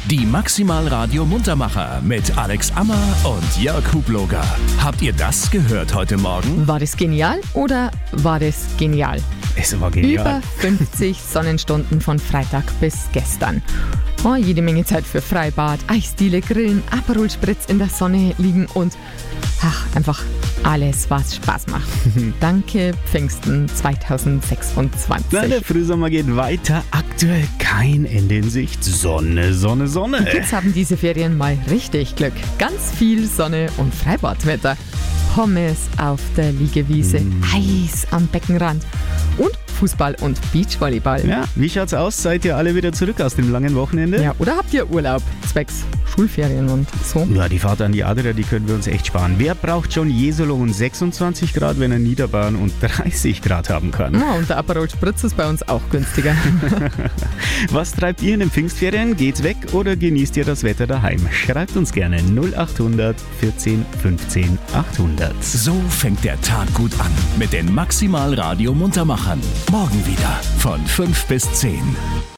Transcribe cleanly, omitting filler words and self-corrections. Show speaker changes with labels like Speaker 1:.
Speaker 1: Die Maximal Radio Muntermacher mit Alex Ammer und Jörg Hubloger. Habt ihr das gehört heute Morgen?
Speaker 2: War das genial oder war das genial?
Speaker 3: Es war genial.
Speaker 2: Über 50 Sonnenstunden von Freitag bis gestern. Oh, jede Menge Zeit für Freibad, Eisdiele, Grillen, Aperol Spritz in der Sonne liegen und einfach alles, was Spaß macht. Danke Pfingsten 2026.
Speaker 3: Na, der Frühsommer geht weiter. Aktuell kein Ende in Sicht. Sonne, Sonne, Sonne.
Speaker 2: Die Kids haben diese Ferien mal richtig Glück. Ganz viel Sonne und Freibadwetter. Pommes auf der Liegewiese, Eis am Beckenrand und Fußball und Beachvolleyball.
Speaker 3: Ja, wie schaut's aus? Seid ihr alle wieder zurück aus dem langen Wochenende?
Speaker 2: Ja, oder habt ihr Urlaub? Zwecks Schulferien und so?
Speaker 3: Ja, die Fahrt an die Adria, die können wir uns echt sparen. Wer braucht schon Jesolo und 26 Grad, wenn er Niederbayern und 30 Grad haben kann?
Speaker 2: Ja, und der Aperol Spritz ist bei uns auch günstiger.
Speaker 3: Was treibt ihr in den Pfingstferien? Geht's weg oder genießt ihr das Wetter daheim? Schreibt uns gerne 0800 14 15 800.
Speaker 1: So fängt der Tag gut an mit den Maximal Radio Muntermachern. Morgen wieder von 5 bis 10.